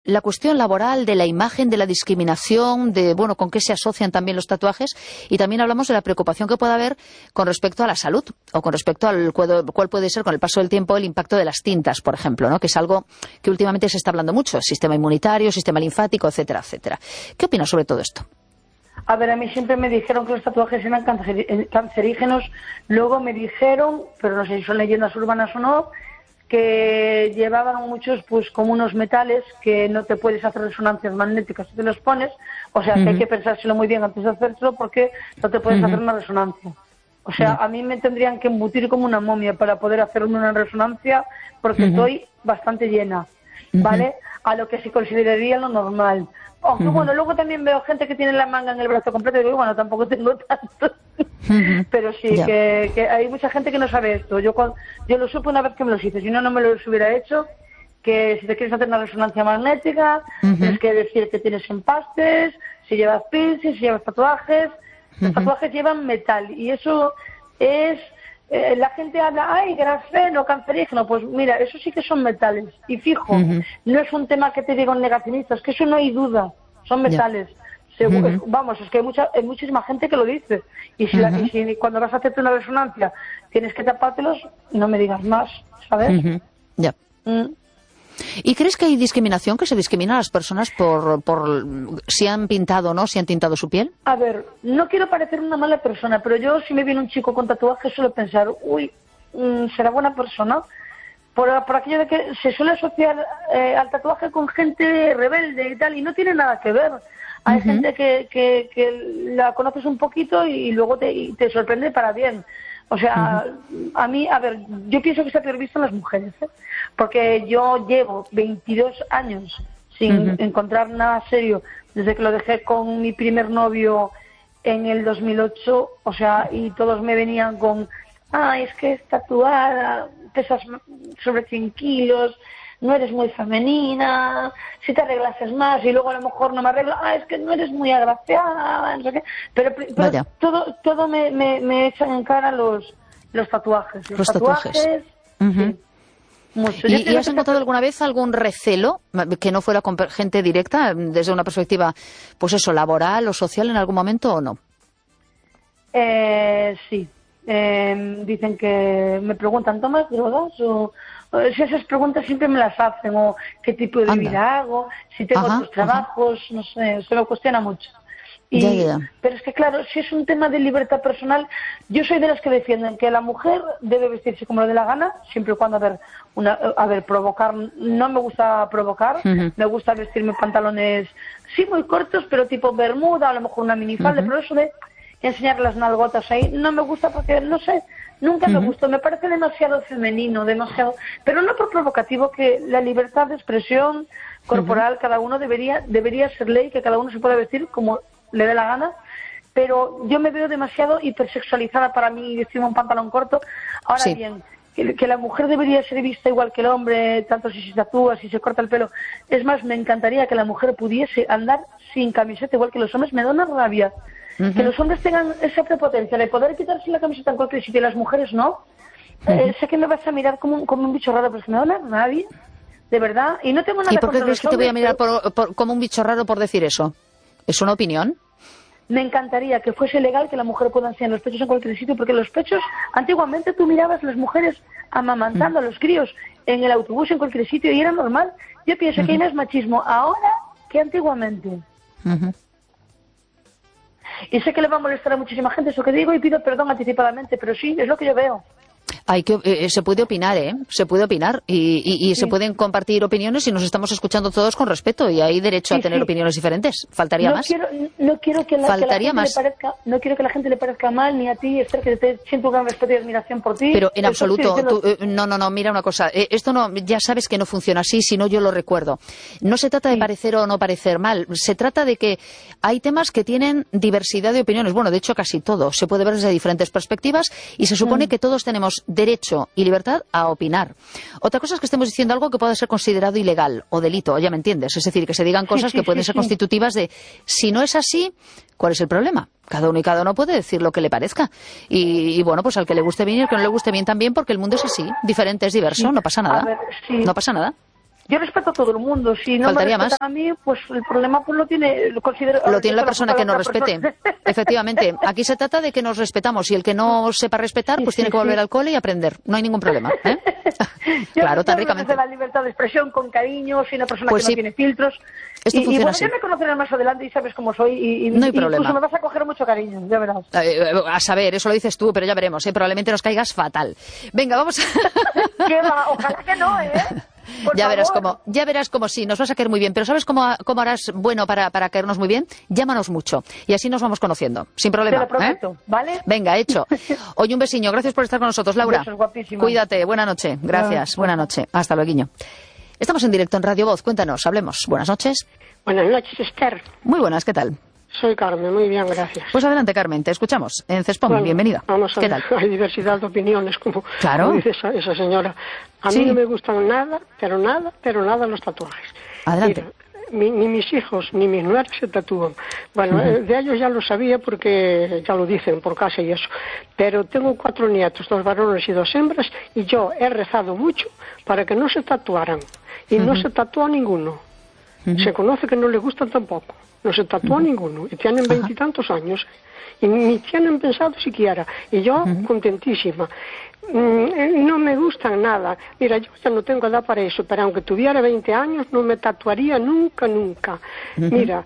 la cuestión laboral, de la imagen, de la discriminación, de, bueno, con qué se asocian también los tatuajes, y también hablamos de la preocupación que puede haber con respecto a la salud, o con respecto al cuál puede ser, con el paso del tiempo, el impacto de las tintas, por ejemplo, ¿no? Que es algo que últimamente se está hablando mucho, sistema inmunitario, sistema linfático, etcétera, etcétera. ¿Qué opinas sobre todo esto? A ver, a mí siempre me dijeron que los tatuajes eran cancerígenos, luego me dijeron, pero no sé si son leyendas urbanas o no, que llevaban muchos, pues, como unos metales que no te puedes hacer resonancias magnéticas si te los pones, o sea, que hay que pensárselo muy bien antes de hacerlo porque no te puedes hacer una resonancia. O sea, a mí me tendrían que embutir como una momia para poder hacerme una resonancia porque estoy bastante llena, ¿vale? A lo que se consideraría lo normal. Aunque bueno, luego también veo gente que tiene la manga en el brazo completo y digo, bueno, tampoco tengo tanto. Pero sí, que hay mucha gente que no sabe esto. Yo lo supe una vez que me los hice, si no, no me los hubiera hecho. Que si te quieres hacer una resonancia magnética, tienes que decir que tienes empastes, si llevas piercing, si llevas tatuajes. Los tatuajes llevan metal y eso es... la gente habla, ay, grafeno, cancerígeno, pues mira, eso sí que son metales. Y fijo, no es un tema que te digo negacionista, es que eso no hay duda, son metales. Vamos, es que hay muchísima gente que lo dice. Y si cuando vas a hacerte una resonancia tienes que tapártelos, no me digas más, ¿sabes? Ya. ¿Y crees que hay discriminación, que se discrimina a las personas por si han pintado o no, si han tintado su piel? A ver, no quiero parecer una mala persona, pero yo si me viene un chico con tatuajes suelo pensar, uy, ¿será buena persona? Por aquello de que se suele asociar al tatuaje con gente rebelde y tal, y no tiene nada que ver. Hay gente que la conoces un poquito y luego te sorprende para bien. O sea, a mí, a ver, yo pienso que está peor visto en las mujeres, ¿eh? Porque yo llevo 22 años sin encontrar nada serio desde que lo dejé con mi primer novio en el 2008, o sea, y todos me venían con, es que es tatuada, pesas sobre 100 kilos, no eres muy femenina, si te arreglases más, y luego a lo mejor no me arreglo, es que no eres muy agraciada, no sé qué, pero todo me echan en cara los tatuajes. Los tatuajes. Sí. Mucho. ¿Y has notado alguna vez algún recelo que no fuera con gente directa, desde una perspectiva, pues eso, laboral o social en algún momento o no? Sí. Dicen que me preguntan, ¿tomas drogas? O si esas preguntas siempre me las hacen, o qué tipo de vida hago, si tengo otros trabajos, no sé, se me cuestiona mucho. Pero es que claro, si es un tema de libertad personal, yo soy de las que defienden que la mujer debe vestirse como le dé la gana, siempre y cuando provocar, no me gusta provocar, me gusta vestirme pantalones, sí, muy cortos, pero tipo bermuda, a lo mejor una minifalda, pero eso de enseñar las nalgotas ahí, no me gusta porque, no sé, nunca me gustó, me parece demasiado femenino, demasiado, pero no por provocativo, que la libertad de expresión corporal, cada uno debería ser ley, que cada uno se pueda vestir como le dé la gana, pero yo me veo demasiado hipersexualizada para mí vestirme un pantalón corto. Ahora bien, que la mujer debería ser vista igual que el hombre, tanto si se tatúa, si se corta el pelo. Es más, me encantaría que la mujer pudiese andar sin camiseta igual que los hombres. Me da una rabia que los hombres tengan esa prepotencia de poder quitarse la camiseta en cualquier sitio y las mujeres no. Sé que me vas a mirar como un bicho raro, pero es que me da una rabia, de verdad. Y no tengo nada. ¿Y por qué crees que te voy a mirar como un bicho raro por decir eso? ¿Es una opinión? Me encantaría que fuese legal que la mujer pueda enseñar los pechos en cualquier sitio, porque los pechos, antiguamente tú mirabas a las mujeres amamantando a los críos en el autobús, en cualquier sitio, y era normal. Yo pienso que hay más machismo ahora que antiguamente. Y sé que le va a molestar a muchísima gente eso que digo, y pido perdón anticipadamente, pero sí, es lo que yo veo. Se puede opinar, se puede opinar y se pueden compartir opiniones y nos estamos escuchando todos con respeto y hay derecho a tener opiniones diferentes. Faltaría más. No quiero que la gente le parezca mal, ni a ti, Esther, que te siento un gran respeto y admiración por ti. Pero en absoluto, no, mira una cosa, esto no, ya sabes que no funciona así, si no yo lo recuerdo. No se trata de parecer o no parecer mal, se trata de que hay temas que tienen diversidad de opiniones. Bueno, de hecho casi todo se puede ver desde diferentes perspectivas y se supone que todos tenemos derecho y libertad a opinar. Otra cosa es que estemos diciendo algo que pueda ser considerado ilegal o delito, ya me entiendes. Es decir, que se digan cosas que pueden ser constitutivas de, si no es así, ¿cuál es el problema? Cada uno y cada uno puede decir lo que le parezca. Y bueno, pues al que le guste bien y al que no le guste bien también, porque el mundo es así, diferente, es diverso, no pasa nada. No pasa nada. Yo respeto a todo el mundo. Si no Faltaría me respetan más. a mí, pues el problema pues lo tiene la persona que nos respete. Efectivamente, aquí se trata de que nos respetamos y el que no sepa respetar, pues tiene que volver al cole y aprender. No hay ningún problema. Claro, tan ricamente. La libertad de expresión con cariño, soy una persona pues que no tiene filtros. Esto funciona bueno, así. ya me conocerás más adelante y sabes cómo soy. No hay problema. Incluso me vas a coger mucho cariño, ya verás. A saber, eso lo dices tú, pero ya veremos. Probablemente nos caigas fatal. Venga, vamos. ¿Qué va? Ojalá que no, ¿eh? Ya verás cómo sí, nos vas a caer muy bien. Pero ¿sabes cómo harás bueno para caernos muy bien? Llámanos mucho. Y así nos vamos conociendo. Sin problema. Te lo prometo, ¿vale? Venga, hecho. Oye, un besiño. Gracias por estar con nosotros, Laura. Besos, guapísima. Cuídate. Buena noche. Gracias. Buena noche. Hasta luego. Estamos en directo en Radio Voz. Cuéntanos. Hablemos. Buenas noches. Buenas noches, Esther. Muy buenas. ¿Qué tal? Soy Carmen, muy bien, gracias. Pues adelante, Carmen, te escuchamos. En CESPOM, bueno, bienvenida. Vamos a ¿Qué ver, tal? hay diversidad de opiniones, como dice esa señora. A sí. mí no me gustan nada, pero nada los tatuajes. Adelante. Mira, ni mis hijos ni mis nueras se tatúan. Bueno, de ellos ya lo sabía porque ya lo dicen por casa y eso. Pero tengo 4 nietos, 2 varones y 2 hembras, y yo he rezado mucho para que no se tatuaran. Y no se tatúa ninguno. Se conoce que no le gustan tampoco. No se tatúa ninguno. Y tienen 20 y tantos años. Y ni tienen pensado siquiera. Y yo, contentísima. No me gustan nada. Mira, yo ya no tengo edad para eso, pero aunque tuviera 20 años, no me tatuaría nunca. Mira,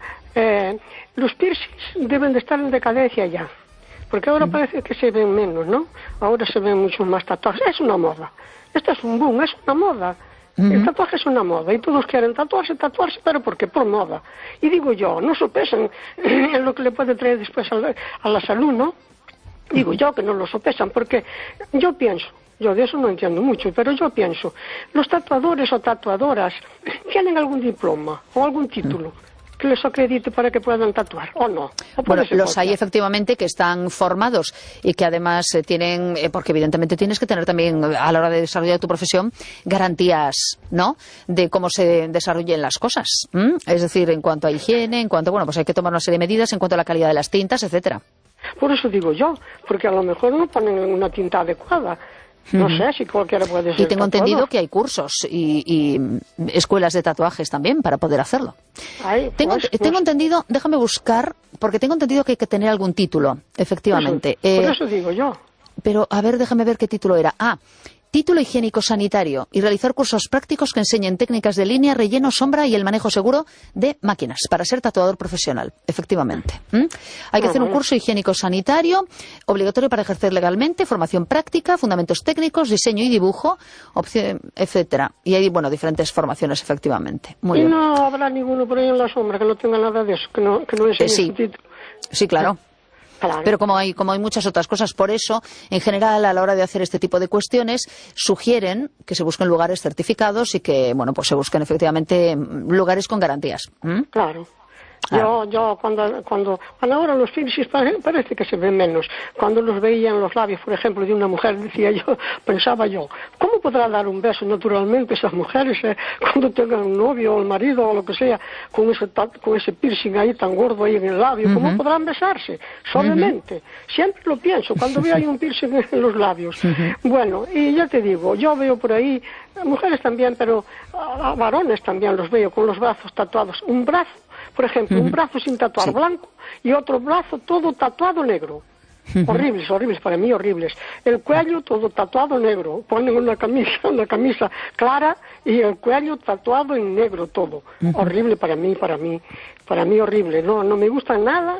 los piercings deben de estar en decadencia ya. Porque ahora parece que se ven menos, ¿no? Ahora se ven mucho más tatuajes. Es una moda. Esto es un boom, es una moda. El tatuaje es una moda y todos quieren tatuarse, pero ¿por qué? Por moda. Y digo yo, no sopesan en lo que le puede traer después a la salud, ¿no? Digo yo que no lo sopesan, porque yo pienso, yo de eso no entiendo mucho, pero yo pienso, los tatuadores o tatuadoras tienen algún diploma o algún título que les acredite para que puedan tatuar, ¿o no? Bueno, los hay efectivamente que están formados y que además tienen, porque evidentemente tienes que tener también a la hora de desarrollar tu profesión garantías, ¿no?, de cómo se desarrollen las cosas. Es decir, en cuanto a higiene, en cuanto, bueno, pues hay que tomar una serie de medidas en cuanto a la calidad de las tintas, etcétera. Por eso digo yo, porque a lo mejor no ponen una tinta adecuada. No sé si cualquiera puede ser. Y tengo entendido que hay cursos y escuelas de tatuajes también para poder hacerlo. Tengo entendido, déjame buscar, porque tengo entendido que hay que tener algún título, efectivamente. Por eso digo yo. Pero, a ver, déjame ver qué título era. Título higiénico-sanitario y realizar cursos prácticos que enseñen técnicas de línea, relleno, sombra y el manejo seguro de máquinas para ser tatuador profesional, efectivamente. Hay que hacer un curso higiénico-sanitario obligatorio para ejercer legalmente, formación práctica, fundamentos técnicos, diseño y dibujo, opción, etcétera. Y hay, bueno, diferentes formaciones, efectivamente. Muy bien. No habrá ninguno por ahí en la sombra que no tenga nada de eso, que no enseñe su título. Sí, claro. Claro. Pero como hay muchas otras cosas, por eso, en general, a la hora de hacer este tipo de cuestiones, sugieren que se busquen lugares certificados y que, bueno, pues se busquen efectivamente lugares con garantías. Claro. Yo cuando ahora los piercings parece que se ven menos. Cuando los veía en los labios, por ejemplo, de una mujer, pensaba yo, ¿cómo podrá dar un beso naturalmente esas mujeres cuando tengan un novio o el marido o lo que sea con ese piercing ahí tan gordo ahí en el labio? ¿Cómo podrán besarse? Suavemente. Siempre lo pienso cuando veo ahí un piercing en los labios. Bueno, y ya te digo, yo veo por ahí mujeres también, pero a varones también los veo con los brazos tatuados. Un brazo, por ejemplo, un brazo sin tatuar blanco y otro brazo todo tatuado negro. Horribles, para mí horribles. El cuello todo tatuado negro. Ponen una camisa clara y el cuello tatuado en negro todo. Horrible para mí horrible. No me gusta nada.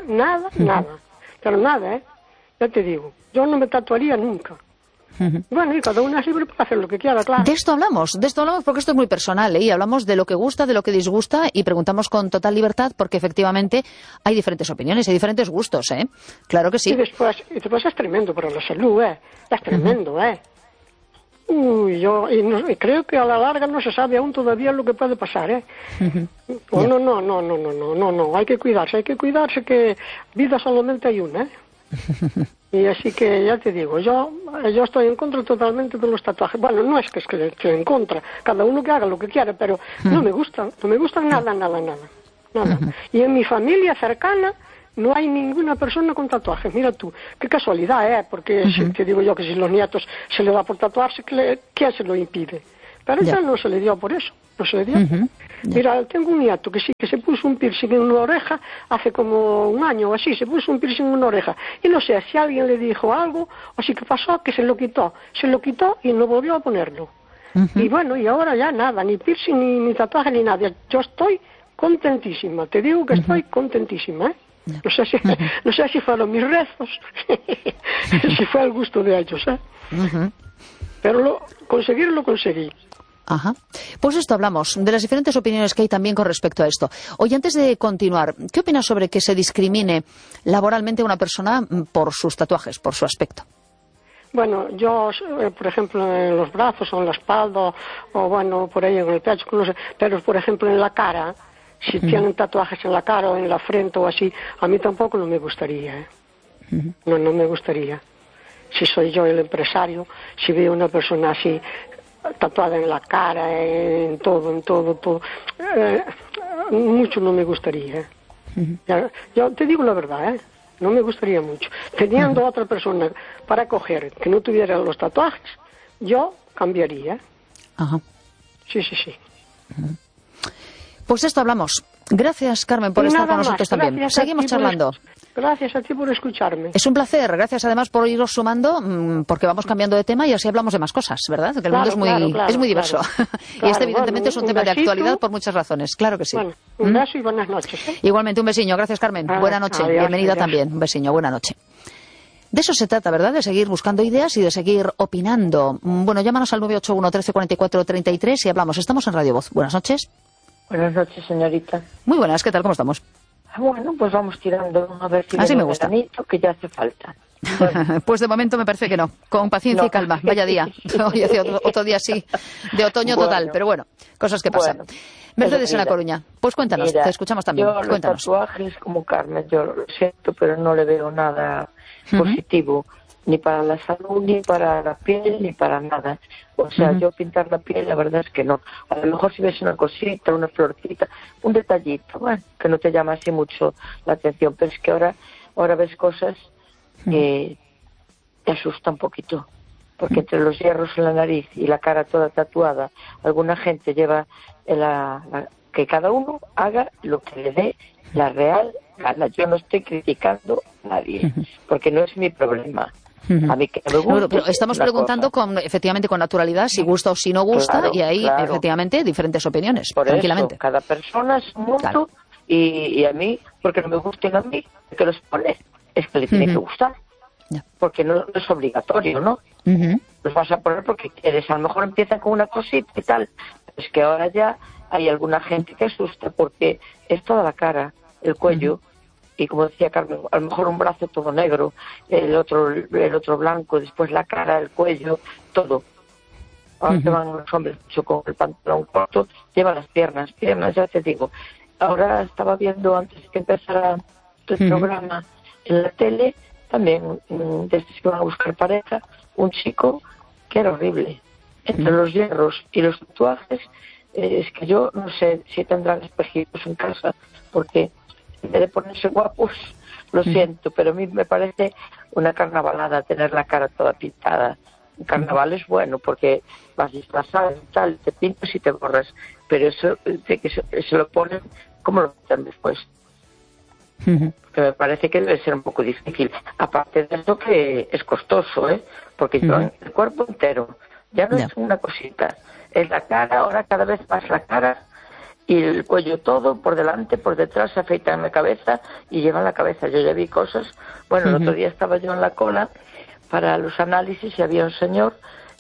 Pero nada, ya te digo. Yo no me tatuaría nunca. Bueno, y cada uno es libre para hacer lo que quiera, claro. De esto hablamos porque esto es muy personal, y hablamos de lo que gusta, de lo que disgusta, y preguntamos con total libertad porque efectivamente hay diferentes opiniones, hay diferentes gustos, Claro que sí. Y después es tremendo para la salud, Es tremendo, Y creo que a la larga no se sabe aún todavía lo que puede pasar, No, hay que cuidarse que vida solamente hay una, Y así que ya te digo, yo estoy en contra totalmente de los tatuajes. Bueno, no es que esté en contra, cada uno que haga lo que quiera, pero no me gustan nada. Y en mi familia cercana no hay ninguna persona con tatuajes. Mira tú, qué casualidad, porque te digo yo que si los nietos se les da por tatuarse, ¿quién se lo impide? Pero ya no se le dio por eso, no se le dio. Mira, tengo un nieto que sí, que se puso un piercing en una oreja hace como un año o así, se puso un piercing en una oreja. Y no sé si alguien le dijo algo o si que pasó que se lo quitó y no volvió a ponerlo. Y bueno, y ahora ya nada, ni piercing, ni tatuaje, ni nada. Yo estoy contentísima, te digo que estoy contentísima, ¿eh? No sé si fueron mis rezos, si fue al gusto de ellos, ¿eh? Pero conseguirlo conseguí. Ajá. Pues esto hablamos, de las diferentes opiniones que hay también con respecto a esto. Oye, antes de continuar, ¿qué opinas sobre que se discrimine laboralmente a una persona por sus tatuajes, por su aspecto? Bueno, yo, por ejemplo, en los brazos o en la espalda, o bueno, por ahí en el pecho, no sé, pero por ejemplo en la cara, si tienen tatuajes en la cara o en la frente o así, a mí tampoco no me gustaría, ¿eh? No me gustaría. Si soy yo el empresario, si veo una persona así, tatuada en la cara, en todo, mucho no me gustaría. Yo te digo la verdad, no me gustaría mucho. Teniendo otra persona para coger que no tuviera los tatuajes, yo cambiaría. Ajá. Sí. Pues esto hablamos. Gracias, Carmen, por estar con nosotros también. Seguimos charlando. Gracias a ti por escucharme. Es un placer. Gracias además por iros sumando, porque vamos cambiando de tema y así hablamos de más cosas, ¿verdad? Que el mundo es muy diverso. Y este evidentemente es un tema de actualidad por muchas razones. Claro que sí. Bueno, un beso y buenas noches, ¿eh? Igualmente, un besiño. Gracias, Carmen. Buena noche. Bienvenida también. Un besiño. Buena noche. De eso se trata, ¿verdad? De seguir buscando ideas y de seguir opinando. Bueno, llámanos al 981 13 44 33 y hablamos. Estamos en Radio Voz. Buenas noches. Buenas noches, señorita. Muy buenas, ¿qué tal? ¿Cómo estamos? Bueno, pues vamos tirando a ver si así me gusta. Veranito, que ya hace falta. Bueno. Pues de momento me parece que no. Con paciencia y calma. Vaya día. Hoy hace otro día así, de otoño total. Pero bueno, cosas que pasan. Mercedes en La Coruña. Pues cuéntanos, te escuchamos también. Yo los tatuajes, como Carmen, yo lo siento, pero no le veo nada positivo. Ni para la salud, ni para la piel, ni para nada. O sea, yo pintar la piel, la verdad es que no. A lo mejor si ves una cosita, una florcita, un detallito, bueno, que no te llama así mucho la atención. Pero es que ahora ves cosas que te asustan un poquito. Porque entre los hierros en la nariz y la cara toda tatuada, alguna gente lleva que cada uno haga lo que le dé la real gana. Yo no estoy criticando a nadie, porque no es mi problema. A mí que me gusta, pero estamos preguntando efectivamente con naturalidad si gusta o si no gusta, y ahí efectivamente diferentes opiniones. Por tranquilamente. Eso, cada persona es un mundo y a mí, porque no me gusten a mí, que los pone, es que le tiene que gustar. Porque no es obligatorio, ¿no? Los vas a poner porque quieres. A lo mejor empiezan con una cosita y tal. Es que ahora ya hay alguna gente que asusta porque es toda la cara, el cuello. Y como decía Carmen, a lo mejor un brazo todo negro, el otro blanco, después la cara, el cuello, todo. Ahora se van los hombres mucho con el pantalón corto, llevan las piernas, ya te digo. Ahora estaba viendo, antes que empezara el programa en la tele, también, desde que van a buscar pareja, un chico que era horrible. Entre los hierros y los tatuajes, es que yo no sé si tendrán espejitos en casa, porque en vez de ponerse guapos, lo siento, pero a mí me parece una carnavalada tener la cara toda pintada. Un carnaval es bueno porque vas disfrazado y tal, te pintas y te borras, pero eso de que se lo ponen, ¿cómo lo quitan después? Que me parece que debe ser un poco difícil. Aparte de eso que es costoso, porque yo el cuerpo entero, ya no es una cosita, es la cara, ahora cada vez más la cara y el cuello todo, por delante, por detrás, se afeitan la cabeza y llevan la cabeza. Yo ya vi cosas, bueno, el otro día estaba yo en la cola para los análisis y había un señor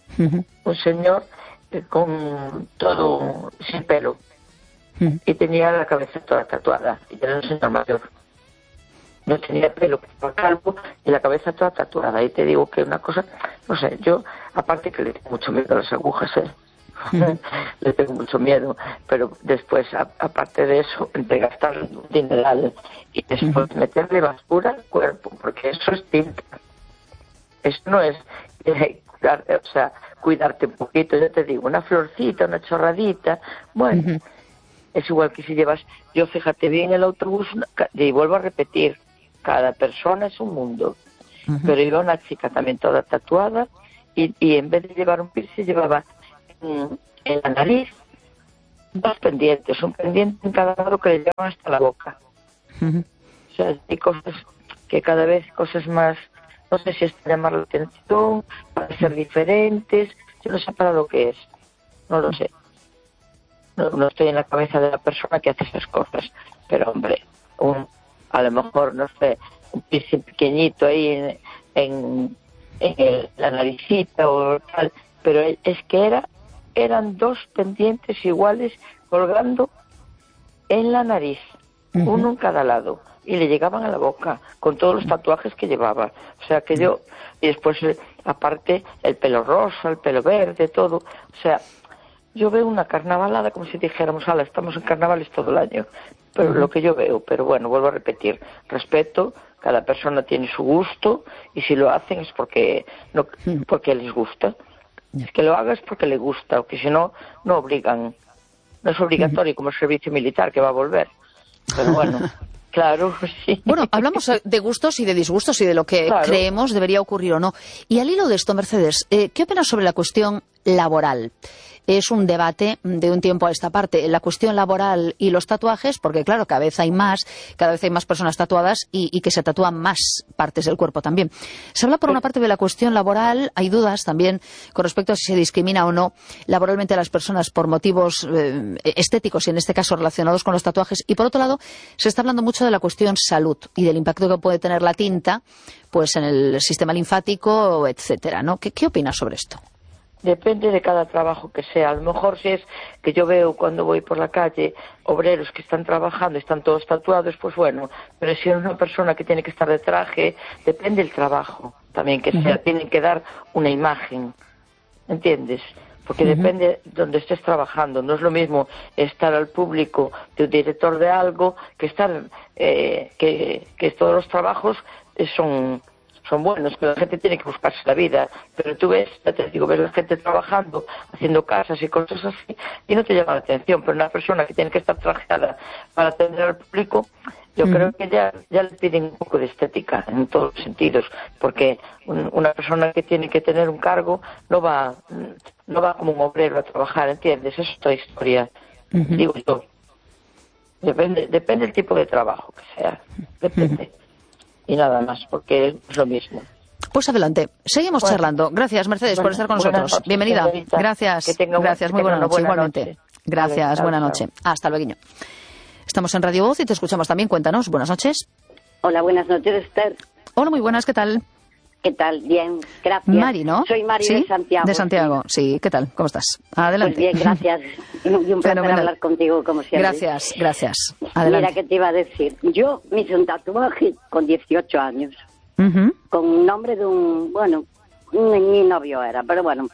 con todo sin pelo y tenía la cabeza toda tatuada y era un señor mayor. No tenía pelo, estaba calvo y la cabeza toda tatuada. Y te digo que una cosa, no sé, yo, aparte que le tengo mucho miedo a las agujas, le tengo mucho miedo, pero después, aparte de eso, entre gastar un dineral y después meterle basura al cuerpo, porque eso es tinta. Eso no es cuidarte un poquito, yo te digo, una florcita, una chorradita, bueno, es igual que si llevas, yo fíjate bien el autobús, y vuelvo a repetir, cada persona es un mundo, pero iba una chica también toda tatuada y en vez de llevar un piercing llevaba en la nariz 2 pendientes, un pendiente en cada lado que le llevan hasta la boca. O sea, hay cosas que cada vez, cosas más, no sé si es para llamar la atención, para ser diferentes, yo no sé para lo que es, no lo sé. No estoy en la cabeza de la persona que hace esas cosas, pero hombre, a lo mejor, no sé, un piercing pequeñito ahí en la naricita o tal, pero es que eran 2 pendientes iguales colgando en la nariz, uno en cada lado, y le llegaban a la boca con todos los tatuajes que llevaba. O sea que y después aparte el pelo rosa, el pelo verde, todo. O sea, yo veo una carnavalada como si dijéramos, ala, estamos en carnavales todo el año. Pero lo que yo veo, pero bueno, vuelvo a repetir, respeto, cada persona tiene su gusto, y si lo hacen es porque les gusta. Es que lo haga es porque le gusta, o que si no, no obligan. No es obligatorio como el servicio militar, que va a volver. Pero bueno, claro, sí. Bueno, hablamos de gustos y de disgustos y de lo que creemos debería ocurrir o no. Y al hilo de esto, Mercedes, ¿qué opinas sobre la cuestión laboral? Es un debate de un tiempo a esta parte, la cuestión laboral y los tatuajes, porque claro, cada vez hay más personas tatuadas y que se tatúan más partes del cuerpo también. Se habla por una parte de la cuestión laboral, hay dudas también con respecto a si se discrimina o no laboralmente a las personas por motivos estéticos y en este caso relacionados con los tatuajes, y por otro lado se está hablando mucho de la cuestión salud y del impacto que puede tener la tinta pues en el sistema linfático, etcétera, ¿no? ¿Qué opinas sobre esto? Depende de cada trabajo que sea. A lo mejor si es que yo veo cuando voy por la calle obreros que están trabajando y están todos tatuados, pues bueno, pero si es una persona que tiene que estar de traje, depende del trabajo también que sea, tienen que dar una imagen, ¿entiendes? Porque depende de donde estés trabajando. No es lo mismo estar al público de un director de algo que estar, que todos los trabajos son buenos, que la gente tiene que buscarse la vida, pero tú ves la gente trabajando, haciendo casas y cosas así, y no te llama la atención. Pero una persona que tiene que estar trajeada para atender al público, yo creo que ya le piden un poco de estética en todos los sentidos, porque una persona que tiene que tener un cargo no va como un obrero a trabajar, ¿entiendes? Es otra historia, digo yo. Depende del tipo de trabajo que sea, depende. Y nada más, porque es lo mismo. Pues adelante, seguimos charlando. Gracias, Mercedes, por estar con nosotros. Noches, bienvenida. Señorita. Gracias, muy buena noche, igualmente. Gracias, buena noche. Hasta luego. Estamos en Radio Voz y te escuchamos también. Cuéntanos, buenas noches. Hola, buenas noches, Esther. Hola, muy buenas, ¿qué tal? ¿Qué tal? Bien, gracias. Mari, ¿no? Soy Mari ¿Sí? de Santiago. De Santiago, sí. ¿Qué tal? ¿Cómo estás? Adelante. Pues bien, gracias. Y un placer hablar contigo, como siempre. Gracias. Adelante. Mira, ¿qué te iba a decir? Yo me hice un tatuaje con 18 años, con un nombre de mi novio era, pero bueno.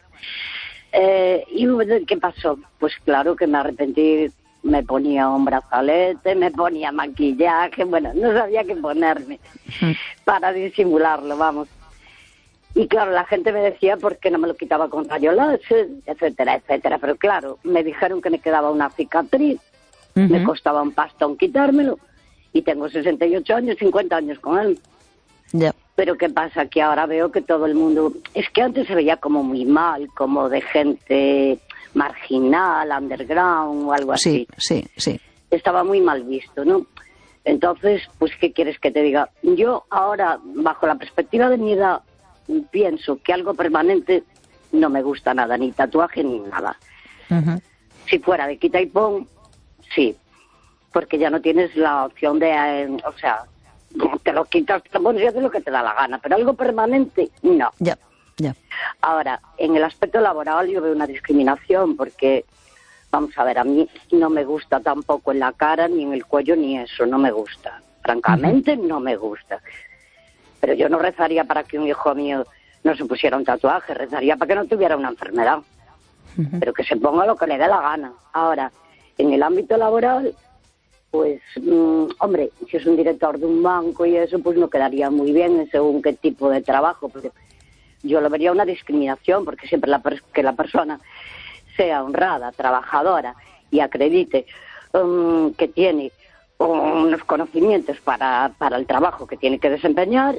¿Y qué pasó? Pues claro que me arrepentí, me ponía un brazalete, me ponía maquillaje, bueno, no sabía qué ponerme para disimularlo, vamos. Y claro, la gente me decía por qué no me lo quitaba con rayo láser, etcétera, etcétera. Pero claro, me dijeron que me quedaba una cicatriz, me costaba un pastón quitármelo, y tengo 68 años, 50 años con él. Yeah. Pero ¿qué pasa? Que ahora veo que todo el mundo... Es que antes se veía como muy mal, como de gente marginal, underground o algo así. Sí. Estaba muy mal visto, ¿no? Entonces, pues, ¿qué quieres que te diga? Yo ahora, bajo la perspectiva de mi edad, pienso que algo permanente no me gusta nada, ni tatuaje ni nada. Si fuera de quita y pon, sí, porque ya no tienes la opción de, te lo quitas, te lo pones y haces lo que te da la gana, pero algo permanente, no. Ya. Ahora, en el aspecto laboral yo veo una discriminación, porque, vamos a ver, a mí no me gusta tampoco en la cara, ni en el cuello, ni eso, no me gusta. Francamente, no me gusta. Pero yo no rezaría para que un hijo mío no se pusiera un tatuaje, rezaría para que no tuviera una enfermedad. Pero que se ponga lo que le dé la gana. Ahora, en el ámbito laboral, pues, hombre, si es un director de un banco y eso, pues no quedaría muy bien según qué tipo de trabajo, porque yo lo vería una discriminación, porque siempre que la persona sea honrada, trabajadora y acredite que tiene unos conocimientos para el trabajo que tiene que desempeñar,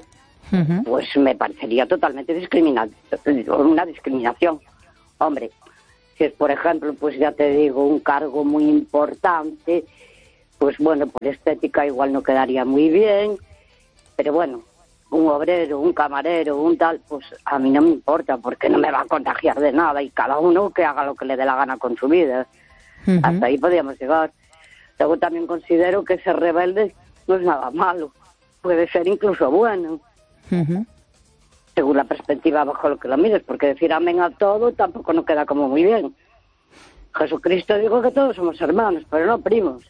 pues me parecería totalmente una discriminación. Hombre, Si es, por ejemplo, pues ya te digo, un cargo muy importante, pues bueno, por estética igual no quedaría muy bien, pero bueno, un obrero, un camarero, un tal, pues a mí no me importa, porque no me va a contagiar de nada, y cada uno que haga lo que le dé la gana con su vida. Hasta ahí podríamos llegar. Luego también considero que ser rebelde no es nada malo, puede ser incluso bueno, según la perspectiva bajo lo que lo mires, porque decir amén a todo tampoco nos queda como muy bien. Jesucristo dijo que todos somos hermanos, pero no primos.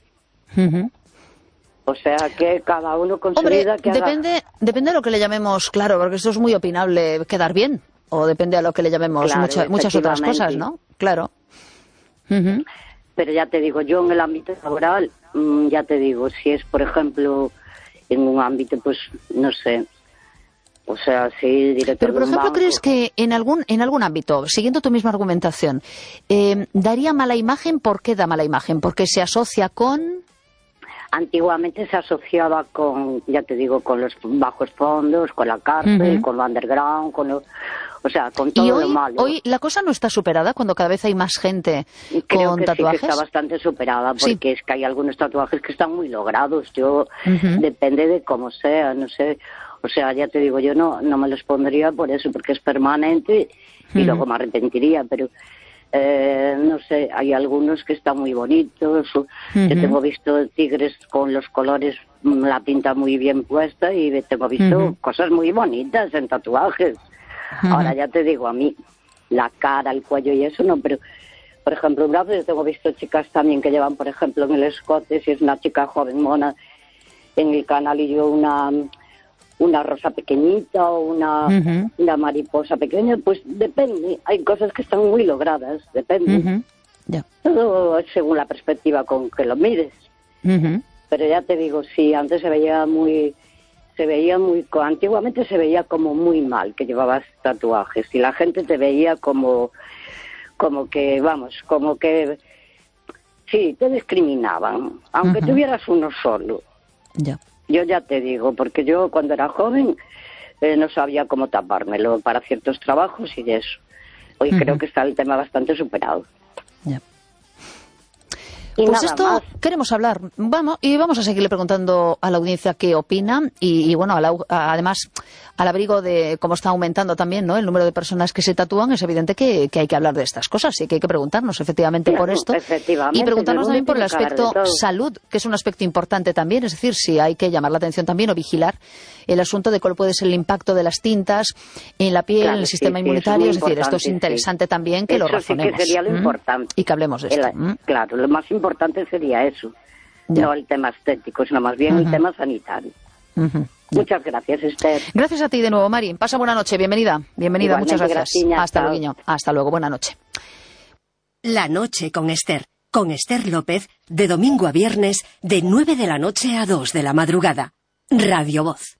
O sea que cada uno con su vida que depende de lo que le llamemos, claro, porque esto es muy opinable, quedar bien, o depende de lo que le llamemos, claro, muchas otras cosas, ¿no? Claro. Pero ya te digo, yo en el ámbito laboral, ya te digo, si es, por ejemplo, en un ámbito, pues, no sé, o sea, sí, director. Pero, por ejemplo, banco, ¿crees que en algún ámbito, siguiendo tu misma argumentación, daría mala imagen? ¿Por qué da mala imagen? ¿Porque se asocia con...? Antiguamente se asociaba con, ya te digo, con los bajos fondos, con la cárcel, con lo underground, con lo... O sea, con todo lo malo. Hoy la cosa no está superada cuando cada vez hay más gente Creo con que tatuajes. Sí, que está bastante superada, porque es que hay algunos tatuajes que están muy logrados. Yo, depende de cómo sea, no sé. O sea, ya te digo, yo no me los pondría por eso, porque es permanente y luego me arrepentiría, pero... no sé, hay algunos que están muy bonitos. Yo tengo visto tigres con los colores, la pinta muy bien puesta, y tengo visto cosas muy bonitas en tatuajes. Ahora ya te digo, a mí la cara, el cuello y eso no, pero por ejemplo en brazos yo tengo visto chicas también que llevan, por ejemplo, en el escote, si es una chica joven mona, en el canalillo una rosa pequeñita o una mariposa pequeña, pues depende, hay cosas que están muy logradas, depende. Todo según la perspectiva con que lo mires. Pero ya te digo, sí, antes antiguamente se veía como muy mal que llevabas tatuajes, y la gente te veía como que, vamos, como que sí, te discriminaban, aunque tuvieras uno solo. Yo ya te digo, porque yo cuando era joven no sabía cómo tapármelo para ciertos trabajos y eso. Hoy creo que está el tema bastante superado. Y pues esto más queremos hablar. Vamos a seguirle preguntando a la audiencia qué opina y bueno, además, al abrigo de cómo está aumentando también, ¿no?, el número de personas que se tatúan, es evidente que hay que hablar de estas cosas y que hay que preguntarnos efectivamente por esto y preguntarnos también por el aspecto salud, que es un aspecto importante también, es decir, si hay que llamar la atención también o vigilar el asunto de cuál puede ser el impacto de las tintas en la piel, en el sistema inmunitario, es decir, esto es interesante también que lo razonemos. Sí que sería lo importante. Y que hablemos de esto. Claro, lo más importante sería eso, no el tema estético, sino más bien el tema sanitario. Muchas gracias, Esther. Gracias a ti de nuevo, Mari. Pasa buena noche, bienvenida. Bienvenida, muchas gracias. Hasta luego. Hasta luego, buena noche. La noche con Esther López, de domingo a viernes, de 9 de la noche a 2 de la madrugada. Radio Voz.